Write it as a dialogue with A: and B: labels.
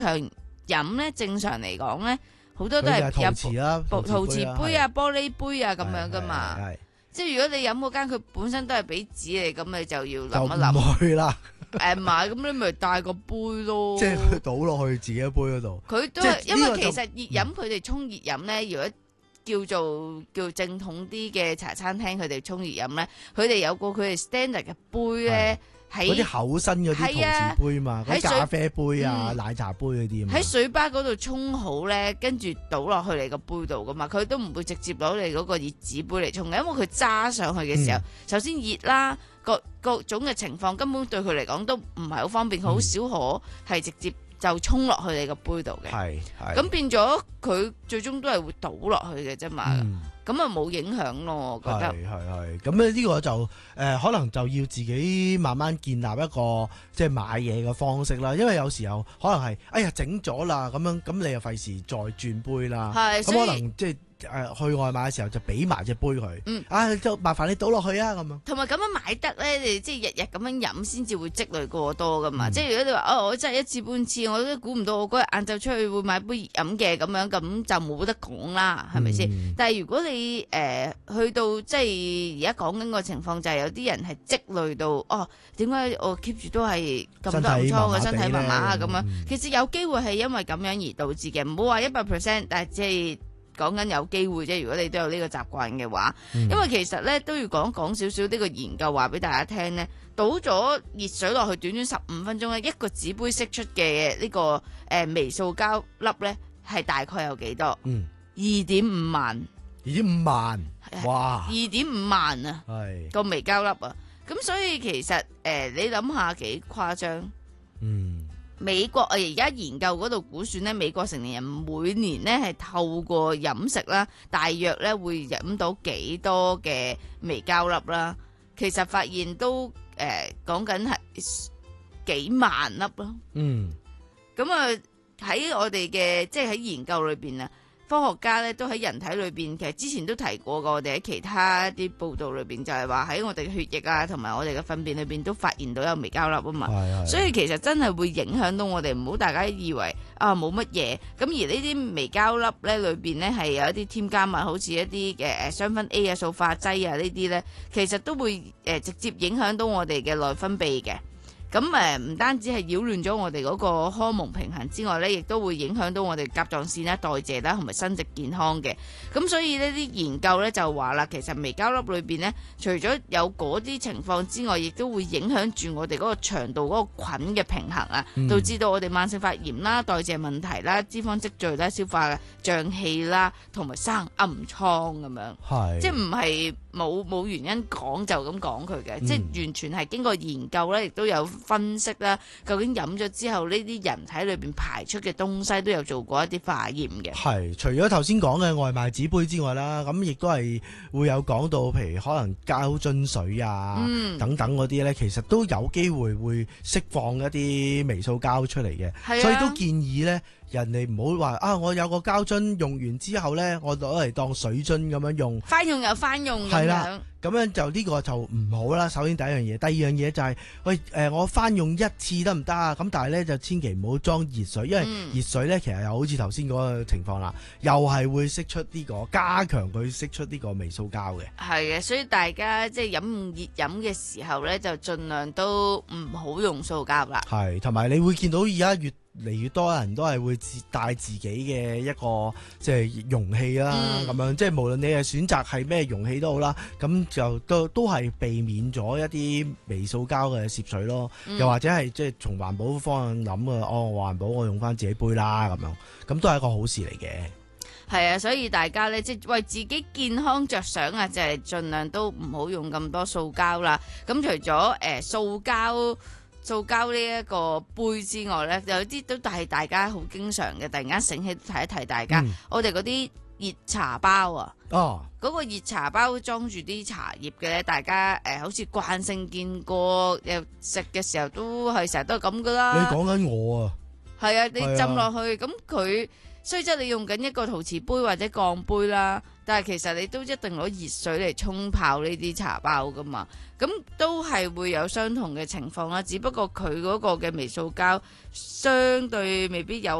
A: 場飲咧，正常嚟講咧，好多都係
B: 佢就係陶瓷啦，
A: 陶瓷杯啊、
B: 係
A: 玻璃杯啊咁樣噶嘛。
B: 係
A: 即係如果你飲嗰間佢本身都係俾紙你，咁你就要
B: 就
A: 諗一諗。
B: 唔去啦，
A: 誒唔係，咁你咪帶個杯咯。
B: 即係倒落去自己杯嗰度。
A: 佢都
B: 即係
A: 係因為
B: 呢個就
A: 其實熱飲佢哋沖熱飲咧，如果叫正統啲嘅茶餐廳，佢哋沖熱飲咧，佢哋有個佢哋 standard 嘅杯咧，
B: 嗰啲厚身嗰啲陶瓷杯嘛，嗰啲咖啡杯啊、奶茶杯嗰啲。
A: 喺水吧嗰度沖好咧，跟住倒落去你個杯度噶嘛，佢都唔會直接攞你嗰個熱紙杯嚟沖嘅，因為佢揸上去嘅時候，首先熱啦，各種嘅情況根本對佢嚟講都唔係好方便，好少可係直接就沖落去你個杯度嘅。
B: 係
A: 咁變咗佢最終都係會倒落去嘅啫嘛。咁啊冇影響咯，我覺得
B: 係咁咧呢個就可能就要自己慢慢建立一個即係買嘢嘅方式啦，因為有時候可能係哎呀整咗啦咁樣，咁你又費事再轉杯啦，咁可能即係去外賣嘅時候就俾埋隻杯佢，就麻煩你倒落去啊咁樣。
A: 同埋咁樣買得咧，你即係日日咁樣飲先至會積累過多噶嘛。即係如果你話我真係一次半次，我都估唔到我嗰日晏晝出去會買杯熱飲嘅咁樣，咁就冇得講啦，係咪先？但係如果你去到即係而家講緊個情況，就係有啲人係積累到點解我 keep 住都係咁多暗瘡嘅身體麻麻啊咁樣？其實有機會係因為咁樣而導致嘅，唔好話100%，但係即係。講緊有機會啫，如果你都有呢個習慣嘅話，因為其實咧都要講少少呢個研究話俾大家聽咧，倒咗熱水落去短短15分鐘咧，一個紙杯釋出嘅呢個微塑膠粒咧係大概有幾多？2.5萬
B: ，2.5萬，哇
A: ！2.5萬啊，個微膠粒啊，咁所以其實你諗下幾誇張？美國而家研究嗰度估算咧，美國成年人每年咧係透過飲食啦，大約咧會飲到幾多嘅微膠粒啦？其實發現都講緊係幾萬粒咯。咁啊喺我哋嘅即係喺研究裏邊啊，科學家咧都喺人體裏邊，其實之前都提過嘅，我哋喺其他啲報道裏邊就係話喺我哋嘅血液啊，同埋我哋嘅糞便裏邊都發現到有微膠粒啊嘛。所以其實真係會影響到我哋，唔好大家以為冇乜嘢。咁而呢啲微膠粒咧裏邊咧係有一啲添加物，好似一啲嘅雙酚 A 啊、塑化劑啊呢啲咧，其實都會直接影響到我哋嘅內分泌嘅。咁唔單止係擾亂咗我哋嗰個荷爾蒙平衡之外咧，亦都會影響到我哋甲狀腺啦、代謝啦同埋生殖健康嘅。咁所以呢啲研究咧就話啦，其實微膠粒裏邊咧，除咗有嗰啲情況之外，亦都會影響住我哋嗰個腸道嗰個菌嘅平衡啊，導致到我哋慢性發炎啦、代謝問題啦、脂肪積聚啦、消化脹氣啦，同埋生暗瘡咁樣。即係唔係冇原因講就咁講佢嘅，即係完全係經過研究咧，亦都有分析啦，究竟飲咗之後呢啲人體裏邊排出嘅東西都有做過一啲化驗嘅。
B: 係，除咗頭先講嘅外賣紙杯之外啦，咁亦都係會有講到，譬如可能膠樽水啊等等嗰啲咧，其實都有機會會釋放一啲微塑膠出嚟嘅，所以都建議咧。人哋唔好話我有個膠樽用完之後咧，我攞嚟當水樽咁樣用，
A: 翻用又翻用咁樣。
B: 咁樣就呢個就唔好啦。首先第一樣嘢，第二樣嘢就係我翻用一次得唔得啊？咁但係咧就千祈唔好裝熱水，因為熱水咧其實又好似頭先嗰個情況啦，又係會釋出呢個加強佢釋出呢個微塑膠嘅。係
A: 嘅，所以大家即係飲熱飲嘅時候咧，就盡量都唔好用塑膠啦。係，同埋你會見到而家越嚟越多人都係會帶自己嘅一個即係容器啦，咁樣即係無論你係選擇係咩容器都好啦，咁就都係避免咗一啲微塑膠嘅攝取咯，又或者係即係從環保方向諗環保我用翻自己杯啦咁樣，咁都係一個好事嚟嘅。係啊，所以大家咧即係為自己健康着想啊，就係盡量都唔好用咁多塑膠啦。咁除咗塑膠呢一個杯之外咧，有啲都係大家好經常嘅，突然間醒起提一提大家，我哋嗰啲熱茶包啊，嗰個熱茶包裝住啲茶葉嘅咧，大家好似慣性見過，又食嘅時候都係成日都係咁噶啦。你講緊我啊？係啊，你浸落去，咁佢雖則你用緊一個陶瓷杯或者鋼杯啦，但係其實你都一定攞熱水嚟沖泡呢啲茶包噶嘛，咁都係會有相同嘅情況啦。只不過佢嗰個嘅微塑膠相對未必有